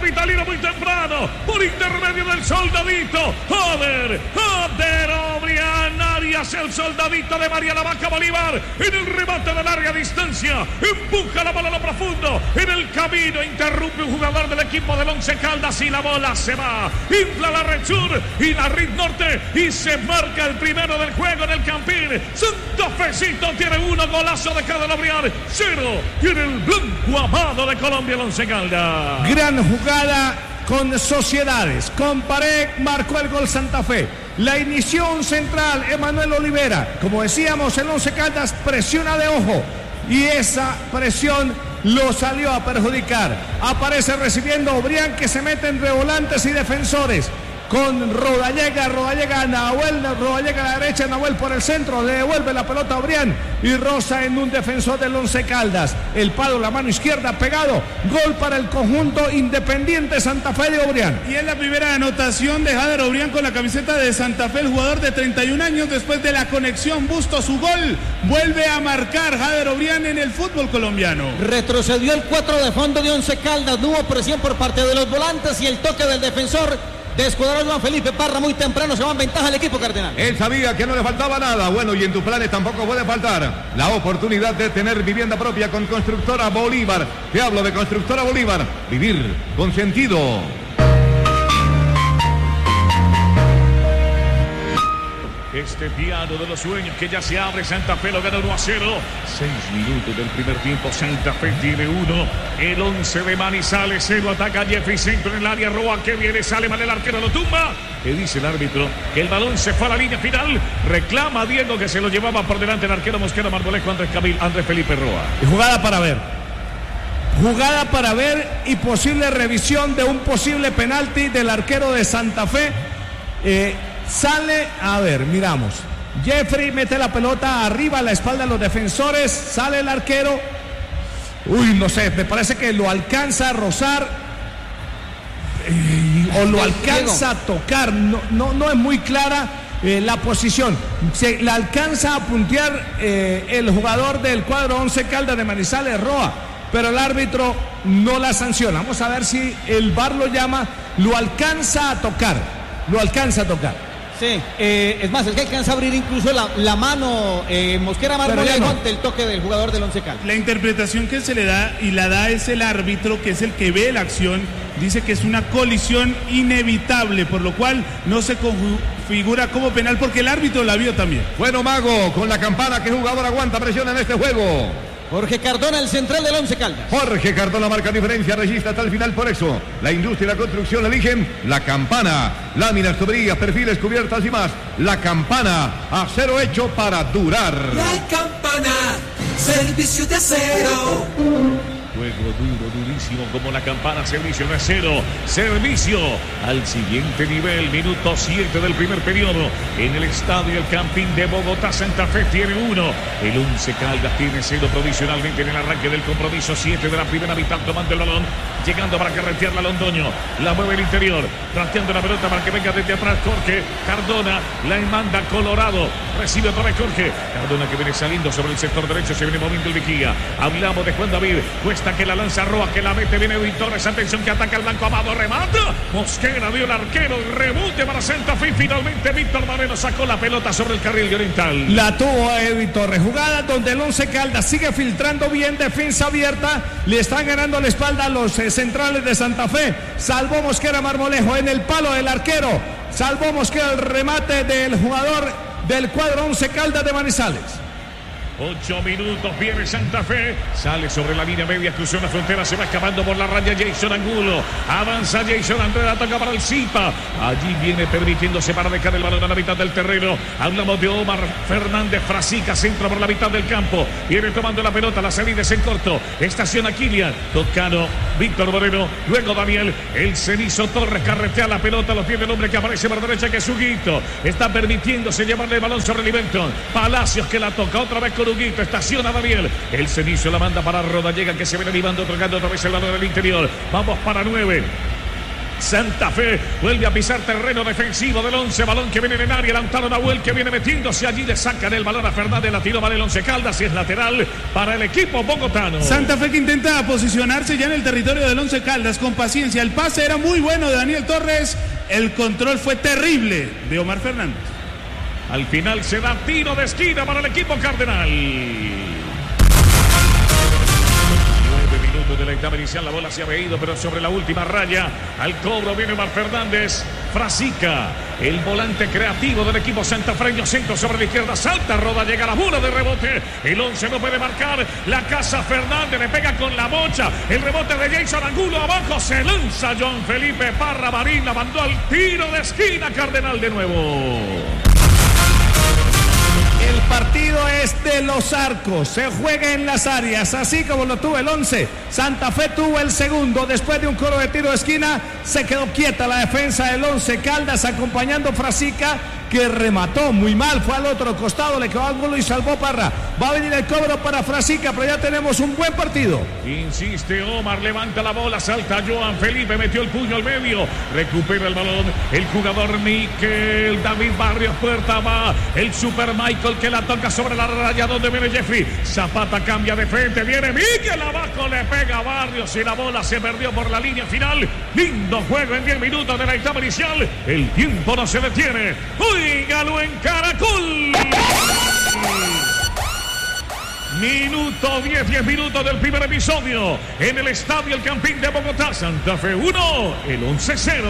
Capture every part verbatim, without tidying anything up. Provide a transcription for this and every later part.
capitalino muy temprano, por intermedio del soldadito. Joder, joder, Obrián, Arias, el soldadito de María la Vaca Bolívar, en el remate de larga distancia, empuja la bola a lo profundo, en el camino interrumpe un jugador del equipo del Once Caldas y la bola se va, infla la Red Sur y la Red Norte y se marca el primero del juego en el Campín. Santa Fecito tiene uno, golazo de Cadel Obrián, cero, tiene el blanco amado de Colombia el Once Caldas. Gran jugada con Sociedades, con Pared marcó el gol Santa Fe. La inició un central, Emanuel Olivera. Como decíamos, el Once Caldas presiona de ojo y esa presión lo salió a perjudicar. Aparece recibiendo Obrián, que se mete entre volantes y defensores. Con Rodallega, Rodallega a Nahuel, Rodallega a la derecha, Nahuel por el centro, le devuelve la pelota a Obrián y roza en un defensor del Once Caldas. El palo, la mano izquierda pegado, gol para el conjunto Independiente Santa Fe de Obrián. Y es la primera anotación de Jader Obrián con la camiseta de Santa Fe, el jugador de treinta y un años, después de la conexión Busto, su gol, vuelve a marcar Jader Obrián en el fútbol colombiano. Retrocedió el cuatro de fondo de Once Caldas, no hubo presión por parte de los volantes y el toque del defensor de escuadrón Juan Felipe Parra muy temprano se va en ventaja el equipo cardenal. Él sabía que no le faltaba nada. Bueno, y en tus planes tampoco puede faltar la oportunidad de tener vivienda propia con Constructora Bolívar. Te hablo de Constructora Bolívar. Vivir con sentido. Este piano de los sueños que ya se abre, Santa Fe lo gana uno a cero. Seis minutos del primer tiempo, Santa Fe tiene uno. El once de Manizales, cero, ataca Jeffrey Centro en el área, Roa que viene, sale mal el arquero, lo tumba. Que dice el árbitro que el balón se fue a la línea final. Reclama a Diego que se lo llevaba por delante el arquero Mosquera Marmolejo, Andrés Camil, Andrés Felipe Roa. Y jugada para ver. Jugada para ver y posible revisión de un posible penalti del arquero de Santa Fe. Eh... Sale, a ver, miramos. Jeffrey mete la pelota arriba a la espalda de los defensores. Sale el arquero. Uy, no sé, me parece que lo alcanza a rozar eh, o lo alcanza a tocar. No, no, no es muy clara eh, la posición. Se la alcanza a puntear eh, el jugador del cuadro Once Caldas de Manizales, Roa, pero el árbitro no la sanciona. Vamos a ver si el V A R lo llama. Lo alcanza a tocar. Lo alcanza a tocar. Sí, eh, es más, es que alcanza a abrir incluso la, la mano eh, Mosquera Marmolejo no. ante el toque del jugador del Once Caldas. La interpretación que se le da y la da es el árbitro, que es el que ve la acción. Dice que es una colisión inevitable, por lo cual no se configura como penal porque el árbitro la vio también. Bueno, Mago, con la campana, ¿qué jugador aguanta presión en este juego? Jorge Cardona, el central del Once Caldas. Jorge Cardona marca diferencia, resiste hasta el final, por eso la industria y la construcción eligen la campana. Láminas, tuberías, perfiles, cubiertas y más. La campana, acero hecho para durar. La campana, servicio de acero. Juego duro, durísimo como la campana, servicio de acero, servicio al siguiente nivel, minuto siete del primer periodo, en el estadio El Campín de Bogotá. Santa Fe tiene uno, el Once Caldas tiene cero provisionalmente en el arranque del compromiso, siete de la primera mitad tomando el balón, llegando para carretearla Londoño, la mueve el interior, trasteando la pelota para que venga desde atrás Jorge Cardona, la manda Colorado, recibe otra vez Jorge Cardona que viene saliendo sobre el sector derecho, se viene moviendo el Vigía, hablamos de Juan David, cuesta que la lanza Roa, que la mete, viene Edwin Torres, atención que ataca el blanco amado, remata, Mosquera dio el arquero, rebote para Santa Fe, finalmente Víctor Moreno sacó la pelota sobre el carril de Oriental. La tuvo Edwin Torres, jugada donde el Once Caldas sigue filtrando bien, defensa abierta, le están ganando la espalda a los eh, centrales de Santa Fe, salvó Mosquera Marmolejo en el palo del arquero, salvó Mosquera el remate del jugador del cuadro Once Caldas de Manizales. Ocho minutos, viene Santa Fe, sale sobre la línea media, cruzó la frontera, se va escapando por la raya Jason Angulo, avanza Jason Andrés, ataca para el Zipa, allí viene permitiéndose para dejar el balón a la mitad del terreno, hablamos de Omar Fernández Frasica, centro por la mitad del campo, viene tomando la pelota, la salida es en corto, estaciona Kilian, Toscano, Víctor Moreno, luego Daniel, el Cenizo Torres carretea la pelota, lo tiene el hombre que aparece por derecha que es Huguito, está permitiéndose llevarle el balón sobre Liverton, Palacios que la toca otra vez con Huguito, estaciona Daniel, el Cenizo la manda para Rodallega que se viene animando, tocando otra vez el balón del interior, vamos para nueve. Santa Fe vuelve a pisar terreno defensivo del once, balón que viene en el área, Lautaro Nahuel que viene metiéndose allí, le sacan el balón a Fernández, la tiro para el Once Caldas y es lateral para el equipo bogotano. Santa Fe que intenta posicionarse ya en el territorio del Once Caldas con paciencia, el pase era muy bueno de Daniel Torres, el control fue terrible de Omar Fernández. Al final se da tiro de esquina para el equipo cardenal. De la etapa inicial, la bola se había ido, pero sobre la última raya, al cobro viene Omar Fernández. Frasica, el volante creativo del equipo santafreño, centro sobre la izquierda, salta, roda, llega a la bola de rebote. El once no puede marcar, la casa Fernández, le pega con la bocha. El rebote de Jason Angulo, abajo se lanza Joan Felipe Parra, Marín la mandó al tiro de esquina, Cardenal de nuevo. El partido es de los arcos, se juega en las áreas, así como lo tuvo el once. Santa Fe tuvo el segundo, después de un coro de tiro de esquina, se quedó quieta la defensa del Once Caldas, acompañando Frasica, que remató muy mal, fue al otro costado, le quedó ángulo y salvó Parra. Va a venir el cobro para Frasica, pero ya tenemos un buen partido. Insiste Omar, levanta la bola, salta Joan Felipe, metió el puño al medio, recupera el balón, el jugador Miquel David Barrios, puerta va, el Super Michael que la toca sobre la raya donde viene Jeffrey, Zapata cambia de frente, viene Miquel abajo, le pega a Barrios y la bola se perdió por la línea final. Lindo juego en diez minutos de la etapa inicial, el tiempo no se detiene. Óigalo en Caracol. Minuto diez, diez minutos del primer episodio en el estadio El Campín de Bogotá. Santa Fe uno, el once cero.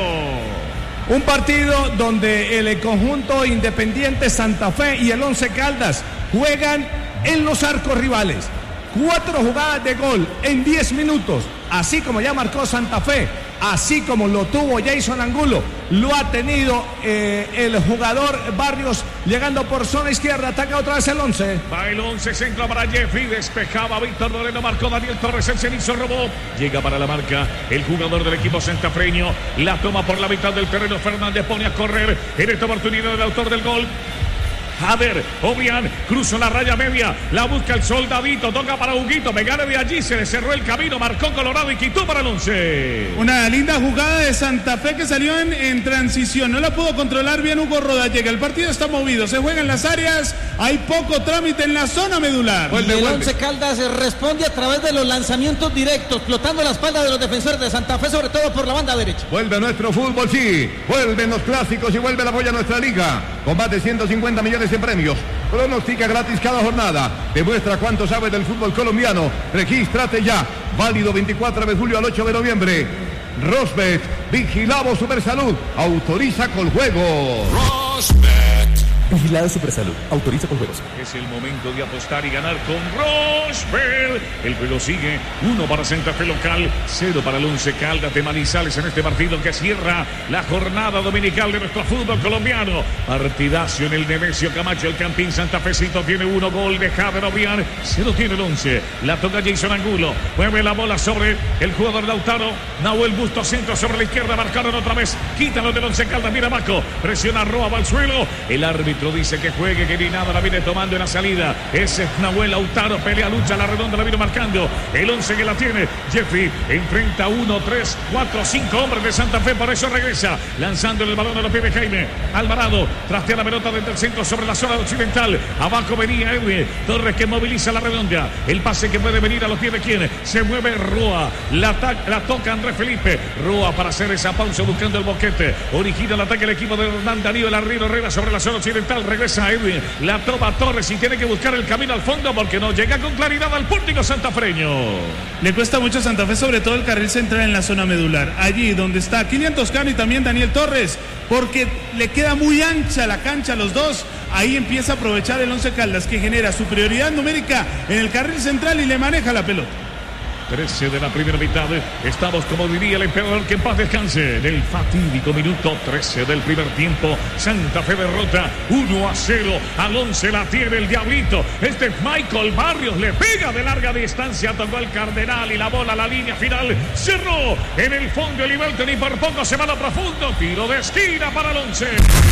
Un partido donde el conjunto Independiente Santa Fe y el Once Caldas juegan en los arcos rivales. Cuatro jugadas de gol en diez minutos, así como ya marcó Santa Fe, así como lo tuvo Jason Angulo, lo ha tenido eh, el jugador Barrios, llegando por zona izquierda, ataca otra vez el once. Va el once, centro para Jeffrey, despejaba Víctor Moreno, marcó Daniel Torres, el cenizo robó, llega para la marca el jugador del equipo santafreño, la toma por la mitad del terreno, Fernández pone a correr, en esta oportunidad el autor del gol. Jader, Obrián, cruzó la raya media, la busca el soldadito, toca para Huguito, Megane de allí, se le cerró el camino, marcó Colorado y quitó para el once. Una linda jugada de Santa Fe que salió en, en transición, no la pudo controlar bien Hugo Rodallega, el partido está movido, se juega en las áreas, hay poco trámite en la zona medular. Y el Once Caldas responde a través de los lanzamientos directos, flotando la espalda de los defensores de Santa Fe, sobre todo por la banda derecha. Vuelve nuestro fútbol, sí, vuelven los clásicos y vuelve el apoyo a nuestra liga. Combate ciento cincuenta millones en premios. Pronostica gratis cada jornada. Demuestra cuánto sabes del fútbol colombiano. Regístrate ya. Válido veinticuatro de julio al ocho de noviembre. Rosbet, Vigilado Supersalud. Autoriza con juego. Rosbet. Vigilado Supersalud. Autoriza con juegos. Es el momento de apostar y ganar con Rosbet. El juego sigue. Uno para Santa Fe local. Cero para el Once Caldas de Manizales en este partido que cierra la jornada dominical de nuestro fútbol colombiano. Partidazo en el Nemesio Camacho. El Campín Santafecito tiene uno. Gol de Jader Obrián. Cero tiene el once. La toca Jason Angulo. Mueve la bola sobre el jugador Lautaro. Nahuel Busto, centro sobre la izquierda. Marcaron otra vez. Quítalo del Once Caldas. Mira Maco. Presiona Roa, va al suelo. El árbitro dice que juegue, que ni nada, la viene tomando en la salida. Ese es Nahuel Lautaro, pelea, lucha, la redonda la vino marcando. El once que la tiene. Jeffrey enfrenta uno, tres, cuatro, cinco hombres de Santa Fe, por eso regresa. Lanzando el balón a los pies de Jaime Alvarado. Trastea la pelota desde el centro sobre la zona occidental. Abajo venía Edwin Torres que moviliza la redonda. El pase que puede venir a los pies de quien. Se mueve Roa. La, la toca Andrés Felipe. Roa para hacer esa pausa buscando el boquete. Origina el ataque el equipo de Hernán Darío. El arriero Herrera sobre la zona occidental. Regresa Edwin, la toma Torres y tiene que buscar el camino al fondo porque no llega con claridad al pórtico santafreño. Le cuesta mucho a Santa Fe, sobre todo el carril central en la zona medular, allí donde está Kylian Toscano y también Daniel Torres, porque le queda muy ancha la cancha a los dos. Ahí empieza a aprovechar el Once Caldas, que genera superioridad numérica en el carril central y le maneja la pelota. trece de la primera mitad, estamos, como diría el emperador, que en paz descanse, en el fatídico minuto trece del primer tiempo. Santa Fe derrota uno a cero al once, la tiene el Diablito. Este es Michael Barrios, le pega de larga distancia, tocó el Cardenal y la bola a la línea final, cerró en el fondo el Ibelton y por poco se va a lo profundo, tiro de esquina para el once.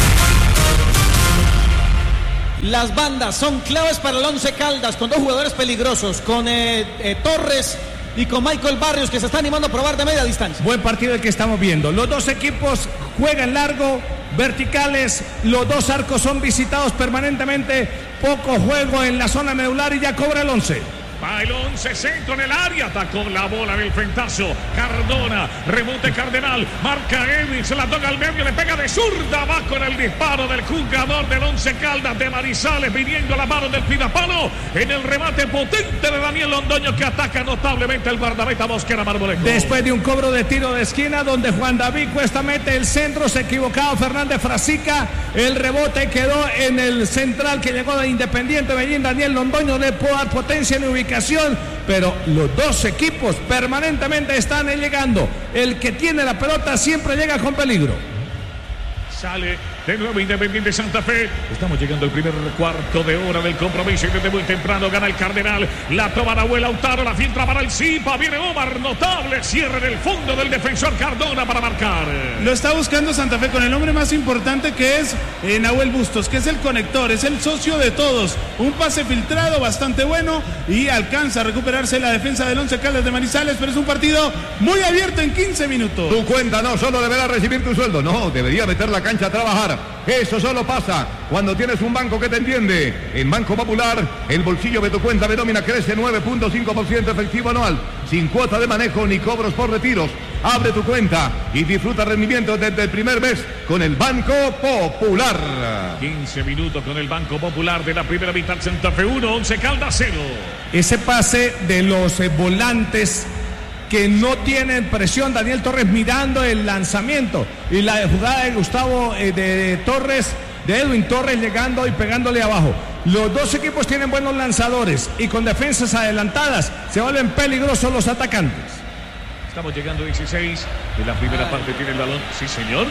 Las bandas son claves para el Once Caldas, con dos jugadores peligrosos, con eh, eh, Torres y con Michael Barrios, que se está animando a probar de media distancia. Buen partido el que estamos viendo. Los dos equipos juegan largo, verticales, los dos arcos son visitados permanentemente, poco juego en la zona medular y ya cobra el once. Va el once, centro en el área, atacó la bola del frentazo, Cardona, rebote Cardenal, marca Edwin, se la toca al medio, le pega de zurda, va con el disparo del jugador del Once Caldas de Manizales, viniendo a la mano del Pidapalo, en el remate potente de Daniel Londoño, que ataca notablemente el guardameta Mosquera Marmolejo. Después de un cobro de tiro de esquina, donde Juan David Cuesta mete el centro, se equivocaba Fernández Frasica, el rebote quedó en el central que llegó de Independiente Medellín, Daniel Londoño, le puede dar potencia en ubicación, pero los dos equipos permanentemente están llegando. El que tiene la pelota siempre llega con peligro. Sale de nuevo Independiente Santa Fe. Estamos llegando al primer cuarto de hora del compromiso y desde muy temprano gana el Cardenal. La toma Nahuel Lautaro, la filtra para el Zipa. Viene Omar, notable cierre en el fondo del defensor Cardona para marcar. Lo está buscando Santa Fe con el hombre más importante, que es eh, Nahuel Bustos, que es el conector, es el socio de todos. Un pase filtrado bastante bueno y alcanza a recuperarse la defensa del Once Caldas de Manizales, pero es un partido muy abierto en quince minutos. Tu cuenta no solo deberá recibir tu sueldo, no, debería meter la cancha a trabajar. Eso solo pasa cuando tienes un banco que te entiende. En Banco Popular, el bolsillo de tu cuenta de nómina crece nueve punto cinco por ciento efectivo anual, sin cuota de manejo ni cobros por retiros. Abre tu cuenta y disfruta rendimientos desde el primer mes con el Banco Popular. quince minutos con el Banco Popular de la primera mitad. Santa Fe uno, Once Caldas cero. Ese pase de los eh, volantes que no tienen presión, Daniel Torres mirando el lanzamiento y la jugada de Gustavo eh, de Torres, de Edwin Torres llegando y pegándole abajo. Los dos equipos tienen buenos lanzadores y con defensas adelantadas se vuelven peligrosos los atacantes. Estamos llegando a dieciséis de la primera parte, tiene el balón. Sí, señor.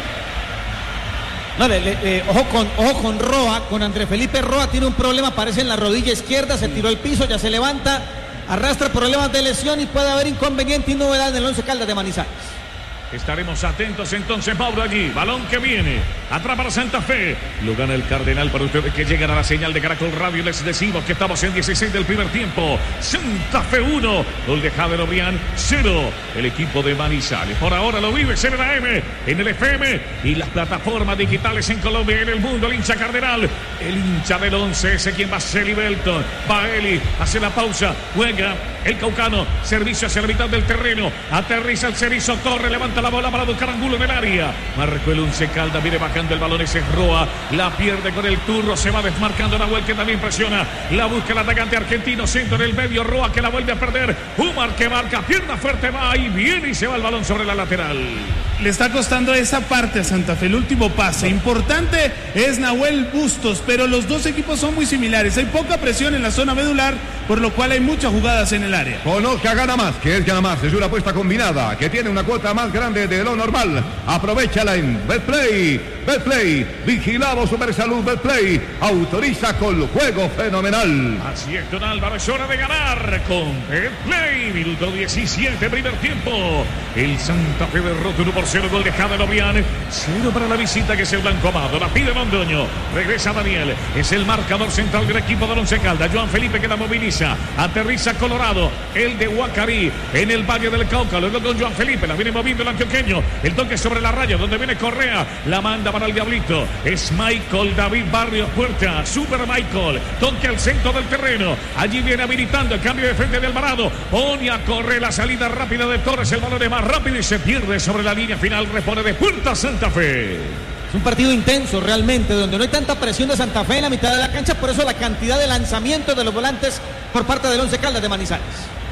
No, le, le, eh, ojo con ojo con Roa, con André Felipe Roa, tiene un problema, aparece en la rodilla izquierda, se tiró al piso, ya se levanta, arrastra problemas de lesión y puede haber inconveniente y novedad en el Once Caldas de Manizales. Estaremos atentos entonces, Mauro, allí. Balón que viene. Atrapa a Santa Fe. Lo gana el Cardenal. Para ustedes que llegan a la señal de Caracol Radio, les decimos que estamos en dieciséis del primer tiempo. Santa Fe uno. Gol de Javier Obrián cero. El equipo de Manizales. Por ahora lo vive en el A M, en el F M y las plataformas digitales en Colombia y en el mundo. El hincha Cardenal. El hincha del once. Ese quien va, Celi Belton. Baeli. Hace la pausa. Juega el Caucano. Servicio hacia la mitad del terreno. Aterriza el Cerizo. Corre. Levanta la bola para buscar ángulo en el área. Marcó el Once Caldas, viene bajando el balón, ese es Roa, la pierde con el turno, se va desmarcando Nahuel, que también presiona, la busca el atacante argentino, centro en el medio, Roa que la vuelve a perder, Umar que marca, pierna fuerte, va y viene y se va el balón sobre la lateral. Le está costando esa parte a Santa Fe, el último pase. Importante es Nahuel Bustos, pero los dos equipos son muy similares. Hay poca presión en la zona medular, por lo cual hay muchas jugadas en el área. Conozca Gana Más, que es Gana Más, es una apuesta combinada, que tiene una cuota más grande de lo normal. Aprovéchala en Betplay. Betplay, vigilado Supersalud. Betplay, autoriza con juego fenomenal. Así es, Don Álvaro, es hora de ganar con Betplay. Minuto diecisiete, primer tiempo. El Santa Fe derrota uno por cero, gol de Javier Obrián. Cero para la visita, que es el Blanco Amado. La pide Londoño. Regresa Daniel. Es el marcador central del equipo de Once Caldas. Joan Felipe que la moviliza. Aterriza Colorado. El de Huacarí en el Valle del Cauca. Luego con Joan Felipe. La viene moviendo el antioqueño. El toque sobre la raya donde viene Correa. La manda para el Diablito. Es Michael David Barrios Puerta. Super Michael. Toque al centro del terreno. Allí viene habilitando el cambio de frente de Alvarado. Onia corre la salida rápida de Torres. El balón es más rápido y se pierde sobre la línea final. Repone de Puerta Santa Fe. Es un partido intenso realmente, donde no hay tanta presión de Santa Fe en la mitad de la cancha, por eso la cantidad de lanzamientos de los volantes por parte del Once Caldas de Manizales.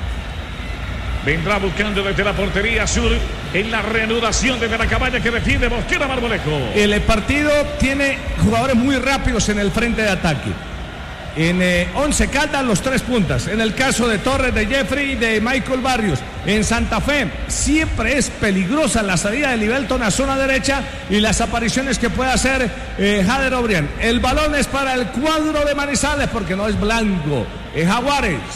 Vendrá buscando desde la portería sur en la reanudación desde la cabaña que defiende Mosquera Marmolejo. El partido tiene jugadores muy rápidos en el frente de ataque. En eh, Once Caldas los tres puntas. En el caso de Torres, de Jeffrey y de Michael Barrios. En Santa Fe siempre es peligrosa la salida de Libelton a zona derecha y las apariciones que puede hacer eh, Jader Obrián. El balón es para el cuadro de Manizales porque no es blanco, es Jaguares.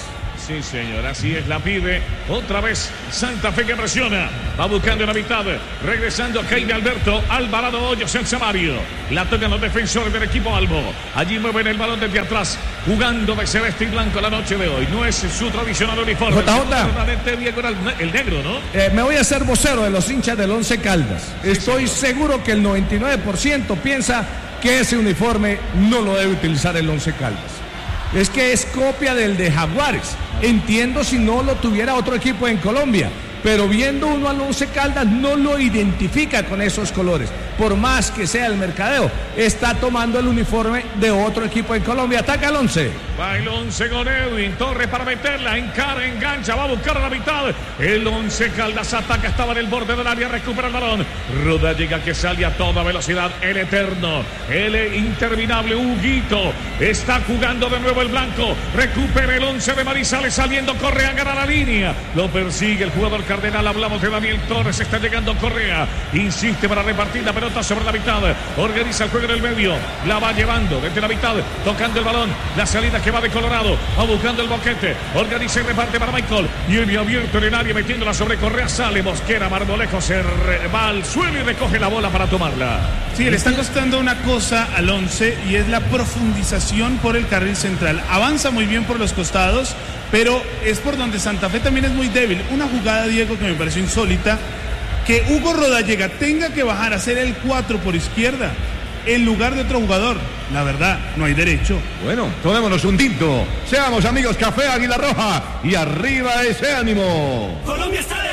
Sí, señor, así es, la pide otra vez Santa Fe que presiona, va buscando en la mitad, regresando a Jaime Alberto Alvarado Hoyos, el Samario, la tocan los defensores del equipo Albo, allí mueven el balón desde atrás, jugando de celeste y blanco la noche de hoy, no es su tradicional uniforme, J J. el negro, ¿no? Eh, me voy a hacer vocero de los hinchas del Once Caldas, Sí, estoy señor. seguro que el noventa y nueve por ciento piensa que ese uniforme no lo debe utilizar el Once Caldas. Es que es copia del de Jaguares. Entiendo si no lo tuviera otro equipo en Colombia, pero viendo uno al Once Caldas no lo identifica con esos colores. Por más que sea el mercadeo, está tomando el uniforme de otro equipo en Colombia. Ataca el Once. Va el Once con Edwin Torres para meterla, encara, engancha, va a buscar a la mitad. El Once Caldas ataca, estaba en el borde del área, recupera el balón. Ruda llega que sale a toda velocidad. El eterno, el interminable Huguito. Está jugando de nuevo el blanco. Recupera el Once de Manizales saliendo Correa, gana la línea. Lo persigue el jugador Cardenal. Hablamos de Daniel Torres. Está llegando Correa. Insiste para repartir la pelota sobre la mitad. Organiza el juego en el medio. La va llevando desde la mitad. Tocando el balón. La salida que va de Colorado. Va buscando el boquete. Organiza y reparte para Michael. Viene abierto en el área metiéndola sobre Correa. Sale Mosquera. Marmolejo se re- va al suelo y recoge la bola para tomarla. Sí, le está costando una cosa al Once y es la profundización por el carril central. Avanza muy bien por los costados, pero es por donde Santa Fe también es muy débil. Una jugada, Diego, que me pareció insólita, que Hugo Rodallega tenga que bajar a hacer el cuatro por izquierda en lugar de otro jugador. La verdad, no hay derecho. Bueno, tomémonos un tinto. Seamos amigos, Café Águila Roja. Y arriba ese ánimo. Colombia está de